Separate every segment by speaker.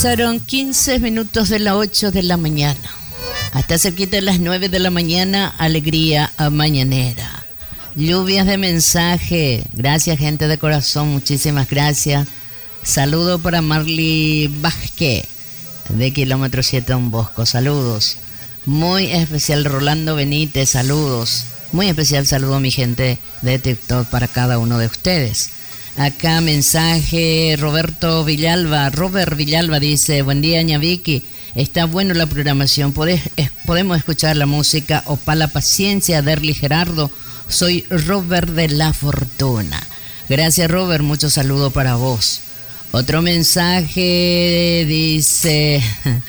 Speaker 1: Pasaron 15 minutos de las 8 de la mañana. Hasta cerquita de las 9 de la mañana, alegría mañanera. Lluvias de mensaje. Gracias, gente de corazón. Muchísimas gracias. Saludo para Marley Vázquez, de kilómetro 7 Don Bosco. Saludos. Muy especial Rolando Benítez. Saludos. Muy especial saludo a mi gente de TikTok para cada uno de ustedes. Acá mensaje Robert Villalba dice: buen día, ña Vicky, está bueno la programación, podemos escuchar la música Opala Paciencia, Derly Gerardo, soy Robert de la Fortuna. Gracias, Robert, mucho saludo para vos. Otro mensaje dice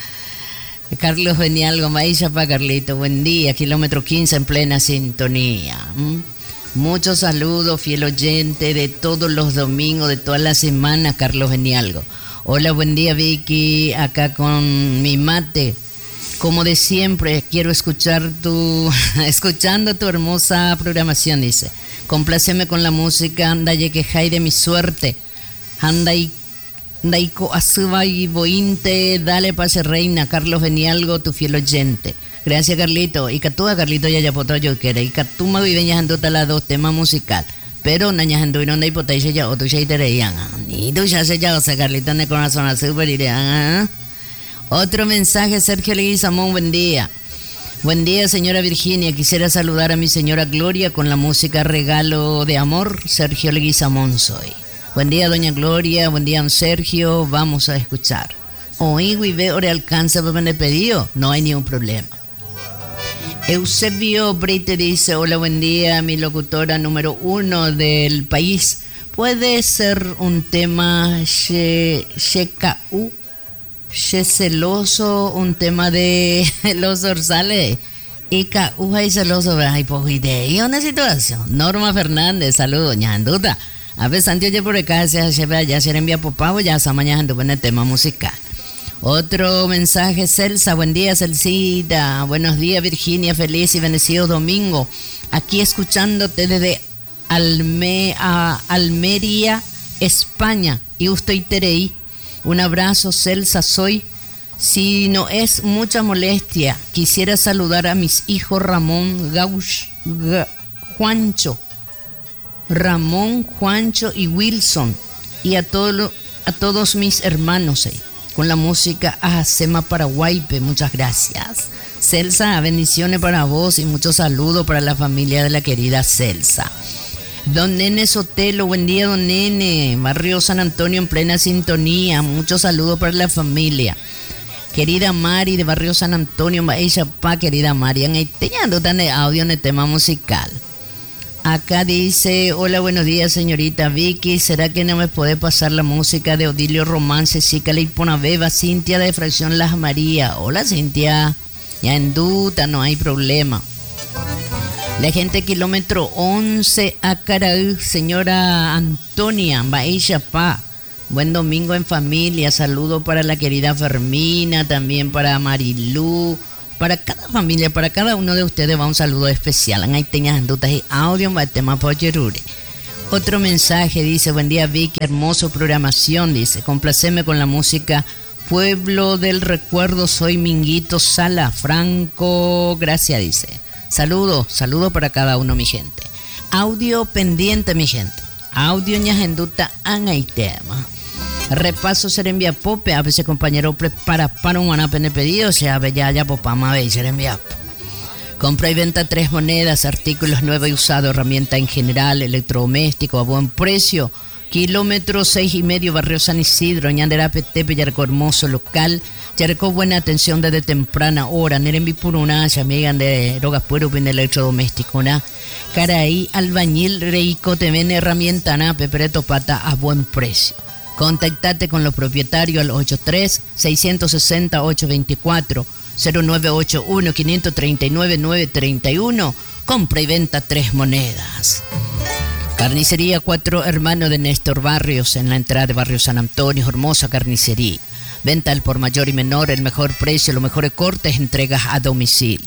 Speaker 1: Carlos Benialgo, Maíza pa' Carlito, buen día, kilómetro 15 en plena sintonía. Muchos saludos, fiel oyente de todos los domingos, de toda la semana, Carlos Benialgo. Hola, buen día, Vicky, acá con mi mate. Como de siempre, quiero escuchando tu hermosa programación, dice. Compláceme con la música, anda ye quejay de mi suerte. Anda y Daiko Azuba y Bointe, dale pase reina, Carlos Benialgo, tu fiel oyente. Gracias, Carlito. Y Catúa, Carlito, ya poto yo quiero. Y Catuma viveñas andota la dos tema musical. Pero nañas anduino no hipotética ya otro ya itereyan. Ni tú ya se ya, o sea, Carlito en el corazón super irean. Otro mensaje, Sergio Leguizamón, buen día. Buen día, señora Virginia. Quisiera saludar a mi señora Gloria con la música Regalo de Amor. Sergio Leguizamón soy. Buen día, doña Gloria. Buen día, don Sergio. Vamos a escuchar. Oigo y veo le alcanza para el pedido. No hay ningún problema. Eusebio Breite dice: hola, buen día, mi locutora número 1 del país. ¿Puede ser un tema Shekau, celoso, un tema de los orzales? Y Kauja y celoso, ay, pues idea, una situación. Norma Fernández, saludos, ñanduta. A ver, Santiago por acá, ya se envía popavo, ya esa mañana ando en el tema musical. Otro mensaje, Celsa, buen día, Celsita, buenos días, Virginia, feliz y bendecido domingo, aquí escuchándote desde Almería, España, y usted Terei, un abrazo, Celsa, soy, si no es mucha molestia, quisiera saludar a mis hijos Ramón, Juancho y Wilson, y a todos mis hermanos ahí. Con la música Ajacema Paraguaype, muchas gracias. Celsa, bendiciones para vos y muchos saludos para la familia de la querida Celsa. Don Nene Sotelo, buen día, don Nene. Barrio San Antonio en plena sintonía, muchos saludos para la familia. Querida Mari de Barrio San Antonio, ella pa, querida Mari, ahí teniendo tan de audio en el tema musical. Acá dice: hola, buenos días, señorita Vicky. ¿Será que no me puede pasar la música de Odilio Romance, Cícala y Ponabeba? Cintia de Fracción Las María. Hola, Cintia. Ya en duda, no hay problema. La gente kilómetro 11 a Caraú, señora Antonia, Baisha Pa. Buen domingo en familia. Saludo para la querida Fermina, también para Marilú. Para cada familia, para cada uno de ustedes va un saludo especial. Ahí tenías andutas y audio, va el tema pocherure. Otro mensaje dice: buen día, Vicky, hermoso programación, dice, complaceme con la música Pueblo del Recuerdo, soy Minguito Sala, Franco, gracias, dice. Saludo para cada uno, mi gente. Audio pendiente, mi gente. Audio ñajenduta angay tema. Repaso ser envía pope, a veces compañero prepara para un anapene pedido, o sea, ya popama ve ser envía. Compra y venta 3 monedas, artículos nuevos y usados, herramienta en general, electrodoméstico a buen precio. Kilómetro 6,5, Barrio San Isidro, Ñandera Petepe, Yarco hermoso local. Yarco buena atención desde temprana hora. Nerembi Puruna, amigan de Rogas Puero, en electrodoméstico, ¿na? Caraí, albañil, reico, te ven herramienta, ¿na? Pepereto pata a buen precio. Contactate con los propietarios al 83-660-824, 0981-539-931. Compra y venta 3 monedas. Carnicería 4 Hermanos de Néstor Barrios, en la entrada de Barrio San Antonio, hermosa carnicería. Venta al por mayor y menor, el mejor precio, los mejores cortes, entregas a domicilio.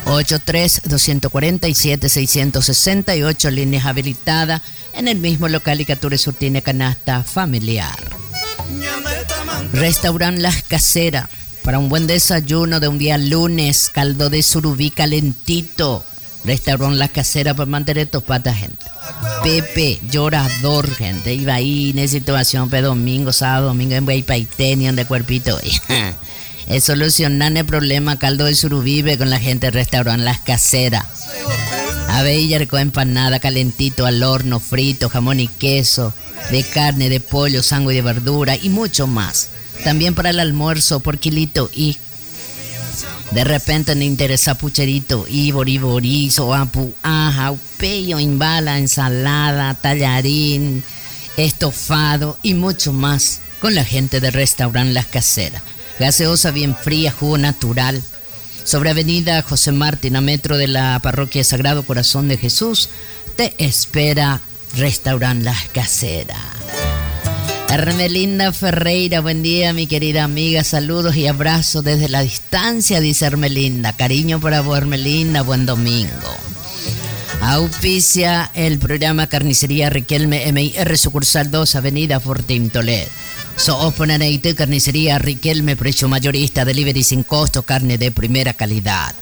Speaker 1: 83-247-668, líneas habilitadas en el mismo local y Cature Sur tiene canasta familiar. Restaurant Las Caseras. Para un buen desayuno de un día lunes, caldo de surubí calentito. Restaurant Las Caseras para mantener tus patas, gente. Pepe, llorador, gente. Iba ahí en esa situación, domingo, sábado, domingo, en Guaypaiteni, de cuerpito. Es solucionar el problema, caldo de surubí con la gente del Restaurant Las Caseras. Aveilla con empanada, calentito al horno, frito, jamón y queso, de carne, de pollo, sangre y de verdura y mucho más. También para el almuerzo, por kilito y de repente me interesa pucherito y boriborizo, apu, aja, peyo, imbala, ensalada, tallarín, estofado y mucho más con la gente del Restaurant Las Caseras. Gaseosa bien fría, jugo natural. Sobre Avenida José Martín, a metro de la parroquia Sagrado Corazón de Jesús, te espera Restaurant Las Caseras. Hermelinda Ferreira, buen día mi querida amiga, saludos y abrazos desde la distancia, dice Hermelinda. Cariño para vos, Hermelinda, buen domingo. Auspicia el programa Carnicería Riquelme MIR, sucursal 2, Avenida Fortín Toledo. Sooponaneite, Carnicería Riquelme, precio mayorista, delivery sin costo, carne de primera calidad.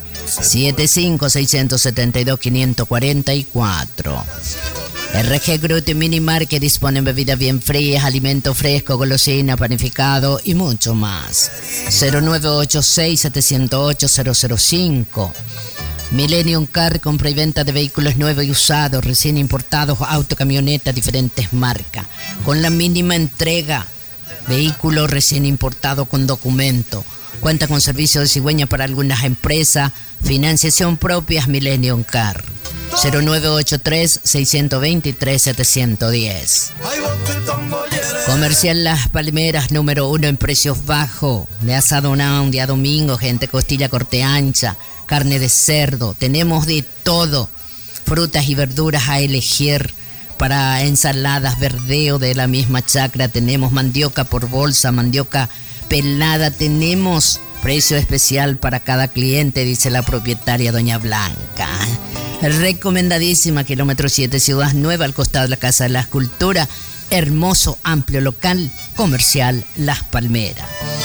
Speaker 1: 75-672-544. RG Grote Mini Market dispone bebidas bien frías, alimento fresco, golosina, panificado y mucho más. 0986-708-005. Millennium Car, compra y venta de vehículos nuevos y usados, recién importados, auto, camioneta, diferentes marcas. Con la mínima entrega, vehículo recién importado con documento. Cuenta con servicio de cigüeña para algunas empresas, financiación propia, Millennium Car. 0983-623-710. Comercial Las Palmeras, número 1 en precios bajos. De asado un día domingo, gente, costilla corte ancha, carne de cerdo. Tenemos de todo. Frutas y verduras a elegir. Para ensaladas, verdeo de la misma chacra. Tenemos mandioca por bolsa, mandioca pelada. Tenemos precio especial para cada cliente, dice la propietaria doña Blanca. Recomendadísima, kilómetro 7, Ciudad Nueva, al costado de la Casa de la Escultura. Hermoso, amplio local, comercial Las Palmeras.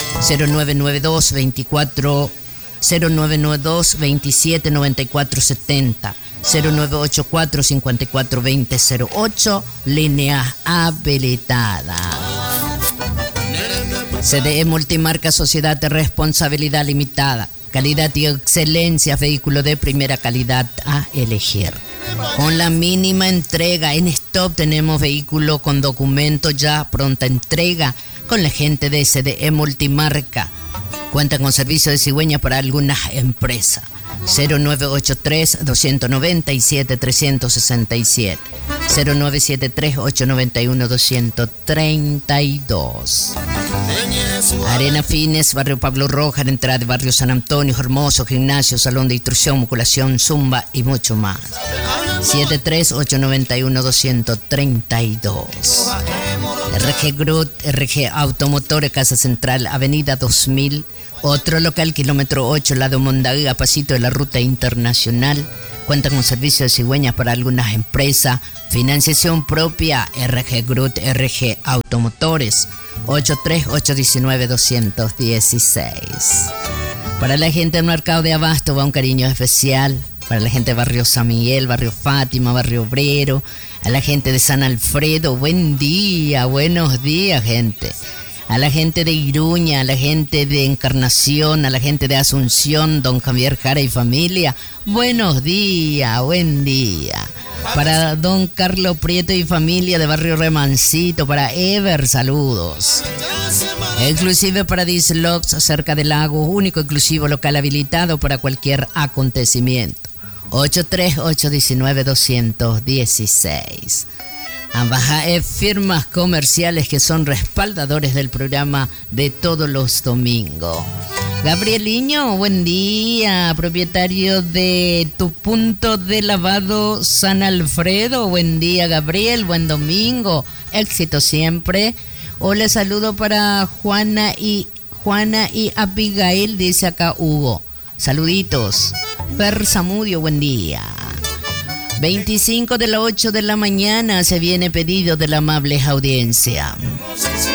Speaker 1: 0992 27 94 70. 0984 54 20 08, línea habilitada. CDE Multimarca, sociedad de responsabilidad limitada. Calidad y excelencia, vehículo de primera calidad a elegir. Con la mínima entrega, en stock tenemos vehículo con documento ya, pronta entrega, con la gente de CDE Multimarca. Cuenta con servicio de cigüeña para algunas empresas. 0983-297-367. 0973-891-232. Arena Fines, barrio Pablo Rojas, entrada de barrio San Antonio, Hermoso, gimnasio, salón de instrucción, musculación, zumba y mucho más. 73-891-232. RG Grut, RG Automotores, Casa Central, Avenida 2000. Otro local, kilómetro 8, lado Mondaguí, a pasito de la ruta internacional. Cuenta con servicio de cigüeñas para algunas empresas. Financiación propia, RG Grut, RG Automotores. 83819-216. Para la gente del mercado de Abasto va un cariño especial. Para la gente de barrio San Miguel, barrio Fátima, barrio Obrero. A la gente de San Alfredo, buen día, buenos días, gente. A la gente de Iruña, a la gente de Encarnación, a la gente de Asunción, don Javier Jara y familia, buenos días, buen día. Para don Carlos Prieto y familia de barrio Remancito, para Ever, saludos. Exclusive para Dislox, cerca del lago, único exclusivo local habilitado para cualquier acontecimiento. 83819-216. Ambas firmas comerciales que son respaldadores del programa de todos los domingos. Gabrieliño, buen día, propietario de Tu Punto de Lavado San Alfredo. Buen día, Gabriel, buen domingo, éxito siempre. Hola, saludo para Juana y Abigail, dice acá Hugo. Saluditos. Per Samudio, buen día. 25 de las 8 de la mañana se viene pedido de la amable audiencia.